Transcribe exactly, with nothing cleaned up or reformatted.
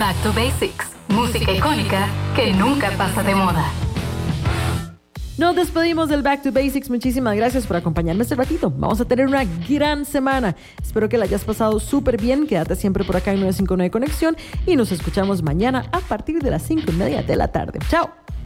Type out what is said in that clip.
Back to Basics, música icónica que nunca pasa de moda. Nos despedimos del Back to Basics. Muchísimas gracias por acompañarme este ratito. Vamos a tener una gran semana. Espero que la hayas pasado súper bien. Quédate siempre por acá en nueve cinco nueve Conexión y nos escuchamos mañana a partir de las cinco y media de la tarde. ¡Chao!